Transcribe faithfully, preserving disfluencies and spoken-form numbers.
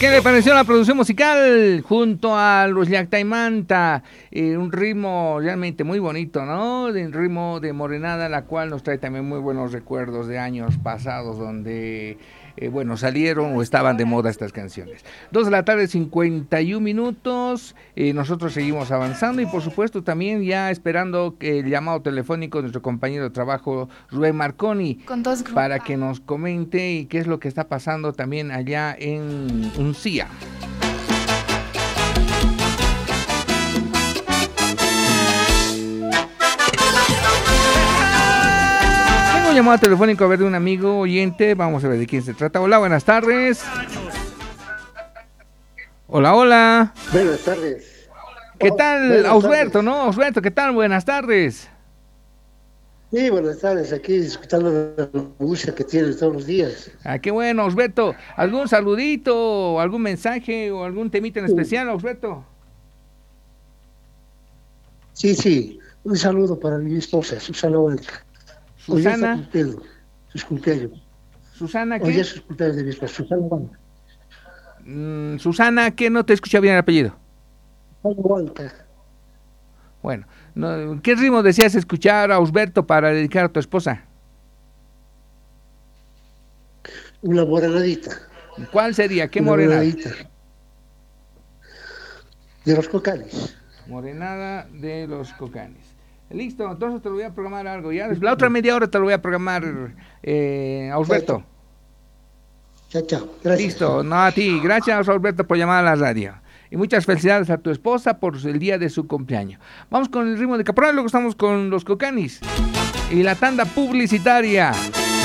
¿Qué le pareció la producción musical junto a los Llactaimanta? Eh, un ritmo realmente muy bonito, ¿no? De un ritmo de morenada, la cual nos trae también muy buenos recuerdos de años pasados donde, eh, bueno, salieron o estaban de moda estas canciones. Dos de la tarde, cincuenta y un minutos. Eh, nosotros seguimos avanzando y, por supuesto, también ya esperando que el llamado telefónico de nuestro compañero de trabajo, Rubén Marconi, Con dos para que nos comente y qué es lo que está pasando también allá en Uncía. Tengo un llamado telefónico a ver de un amigo oyente, vamos a ver de quién se trata. Hola, buenas tardes. Hola, hola. Buenas tardes. ¿Qué Oh, tal, Osberto, no? Osberto, ¿qué tal? Buenas tardes. Sí, buenas tardes, aquí escuchando la música que tienes todos los días. Ah, qué bueno, Osberto. ¿Algún saludito, algún mensaje o algún temita en especial, Osberto? Sí, sí, un saludo para mi esposa, Susana Huanca. Susana. Hoy está cumpliendo sus cumpleaños. ¿Susana qué? Hoy es sus cumpleaños de mi esposa, Susana Huanca. Mm, Susana, ¿qué? No te escucha bien el apellido. Susana Huanca. Bueno, no, ¿qué ritmo deseas escuchar a Osberto para dedicar a tu esposa? Una morenadita. ¿Cuál sería? ¿Qué Una morenada? morenadita. De los Cocanes. Morenada de los Cocanes. Listo, entonces te lo voy a programar algo. Ya la otra media hora te lo voy a programar eh, a Osberto. Chao, chao. Gracias. Listo, no a ti. Gracias, Osberto, por llamar a la radio. Y muchas felicidades a tu esposa por el día de su cumpleaños. Vamos con el ritmo de Caporal, luego estamos con los Cocanis. Y la tanda publicitaria.